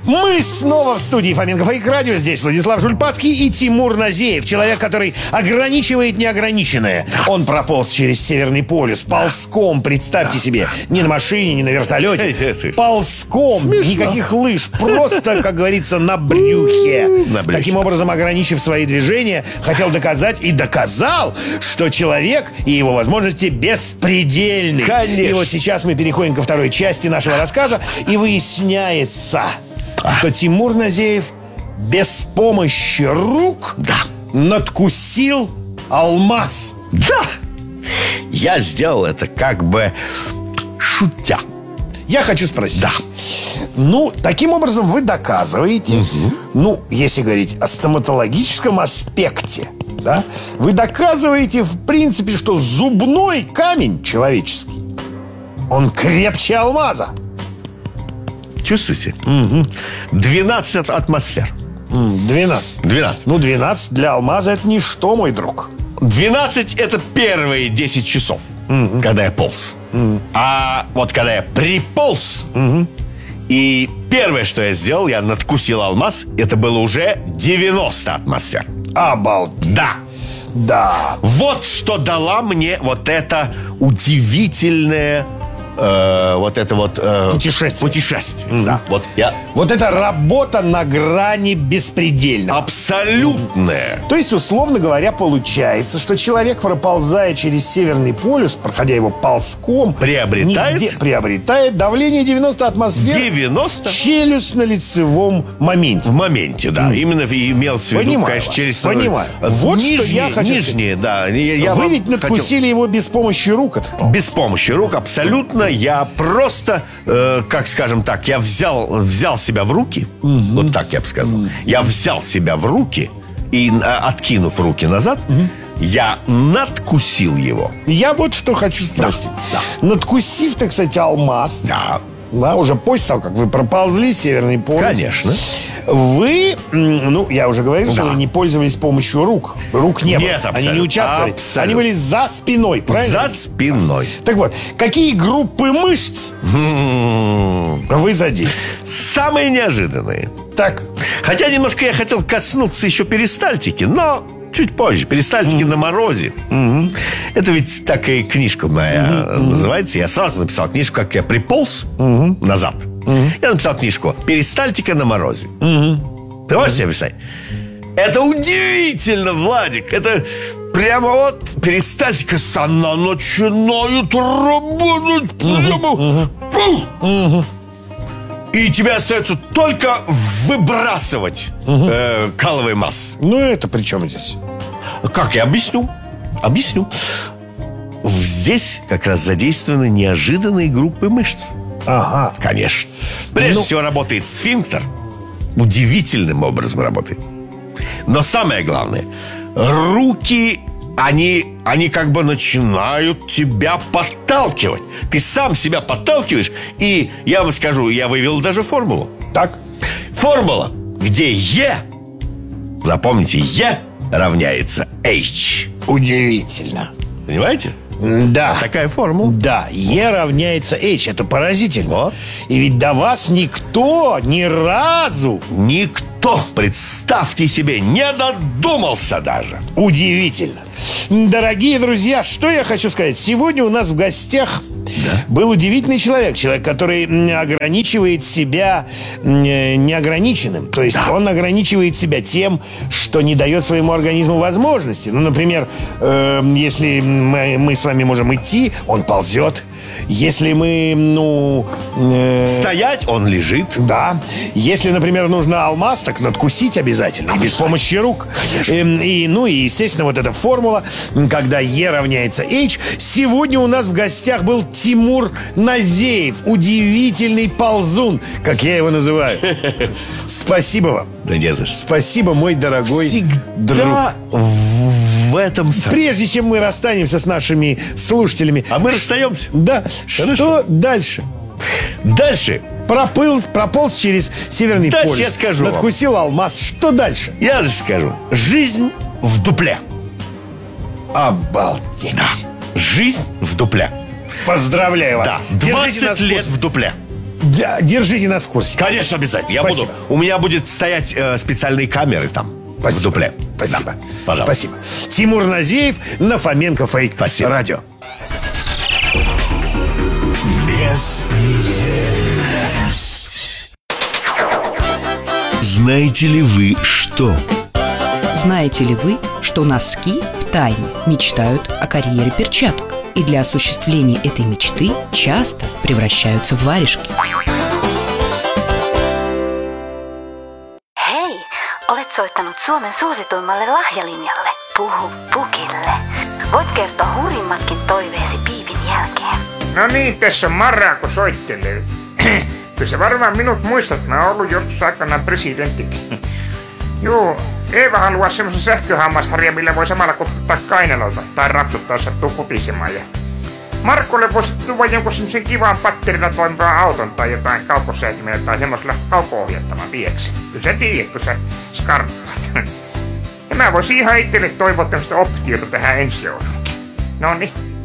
Мы снова в студии Фоменко Фейк Радио. Здесь Владислав Жульпацкий и Тимур Назеев. Человек, который ограничивает неограниченное. Он прополз через Северный полюс ползком, представьте себе. Не на машине, не на вертолете. Ползком, смешно. Никаких лыж. Просто, как говорится, на брюхе. Таким образом, ограничив свои движения, хотел доказать и доказал, что человек и его возможности беспредельны. Конечно. И вот сейчас мы переходим ко второй части нашего рассказа. И выясняется, что Тимур Назеев без помощи рук надкусил алмаз. Да! Я сделал это как бы шутя. Я хочу спросить. Да. Ну, таким образом вы доказываете, ну, если говорить о стоматологическом аспекте, да, вы доказываете, в принципе, что зубной камень человеческий, он крепче алмаза. Чувствуете? 12 атмосфер. 12. 12. Ну, 12 для алмаза это ничто, мой друг. 12 это первые 10 часов, когда я полз. А вот когда я приполз, и первое, что я сделал, я надкусил алмаз, это было уже 90 атмосфер. Обалдеть. Да. Да. Вот что дала мне вот это удивительное путешествие. Да. Вот я Вот это работа на грани беспредельного. абсолютная. То есть, условно говоря, получается, что человек, проползая через Северный полюс, проходя его ползком, приобретает давление 90 атмосфер 90? в челюстно-лицевом моменте. В моменте, да. Именно имелся в виду, Понимаю конечно, вас, через... понимаю. Вот что я хочу нижние, да. Я Вы вам ведь надкусили его без помощи рук. Это без помощи рук, абсолютно. Я просто, как скажем так, я взял себя в руки. Вот так я бы сказал. Я взял себя в руки и, откинув руки назад, я надкусил его. Я вот что хочу спросить. Да. Надкусив, так сказать, алмаз, Да, уже после того, как вы проползли Северный полюс, конечно. вы, я уже говорил, что Да. вы не пользовались помощью рук. Рук не было. Нет, Они абсолютно. не участвовали. Абсолютно. Они были за спиной, правильно? За спиной. Так вот, какие группы мышц вы задействовали? Самые неожиданные. Так. Хотя немножко я хотел коснуться еще перистальтики, но чуть позже. Перистальтики на морозе. Это ведь так и книжка моя называется. Я сразу написал книжку, как я приполз назад. Я написал книжку «Перистальтика на морозе». Ты можешь себе представить? Это удивительно, Владик. Это прямо вот перистальтика, она начинает работать прямо. И тебе остается только выбрасывать каловые массы. Ну, это при чем здесь? Как я объясню? Здесь как раз задействованы неожиданные группы мышц. Ага. Конечно. Прежде всего работает сфинктер. Удивительным образом работает. Но самое главное, руки, они как бы начинают тебя подталкивать. Ты сам себя подталкиваешь. И я вам скажу, я вывел даже формулу. Так. Формула, где Е, запомните, Е равняется H. Удивительно. Понимаете? Да. Такая формула. Да, Е равняется H. Это поразительно. Вот. И ведь до вас никто ни разу... Никто, представьте себе, не додумался даже. Удивительно. Дорогие друзья, что я хочу сказать. Сегодня у нас в гостях был удивительный человек. Человек, который ограничивает себя неограниченным. То есть он ограничивает себя тем, что не дает своему организму возможности. Ну, например, если мы с вами можем идти, он ползет. Если мы, Стоять, он лежит. да. Если, например, нужно алмаз, так надкусить обязательно. И без помощи рук. И, естественно, вот эта формула, когда Е равняется H. Сегодня у нас в гостях был Тимур Назеев. Удивительный ползун, как я его называю. Спасибо вам. Да не за что. Спасибо, мой дорогой друг. Да, в этом самом. Прежде чем мы расстанемся с нашими слушателями. А мы расстаемся. Да. Хорошо. Что дальше? Дальше. Прополз через Северный Дальше полюс. я скажу вам. Надкусил алмаз. Что дальше? Я же скажу. Жизнь в дупле. Обалдеть. Да. Жизнь в дупле. Поздравляю вас. Да. Держите 20 нас в лет курсе. в дупле. Да, держите нас в курсе. Конечно, обязательно. Я Спасибо. буду. У меня будет стоять специальные камеры там. В дупле. Спасибо. Да, пожалуйста. Спасибо. Тимур Назеев на Фоменко Фейк. Спасибо. Радио. Знаете ли вы что? Знаете ли вы, что носки втайне мечтают о карьере перчаток и для осуществления этой мечты часто превращаются в варежки? Hei, olet soittanut Suomen suosituimmalle lahjalinjalle. Puhu Pukille. Voit kertoa hurjimmatkin toiveesi piipin jälkeen. No niin, tässä on Marra, kun soittelee. Kyllä sä varmaan minut muistat, mä oon ollut joskus aikanaan presidenttikin. Joo, Eeva haluaa semmosen sähköhammasharja, millä voi samalla koputtaa kainalolta tai rapsuttaa, jos sattuu kutisemaan. Ja Markolle voisi tuoda jonkun semmosen kivan patterilla toimivan auton tai jotain kaukosäätimellä tai semmoisella kauko-ohjattavan vieksi. Kyllä sä tiedät, kun sä skarppaat. Ja mä voisin ihan itselle toivoa tämmöstä optiota tähän ensi jouluunkin. Noniin.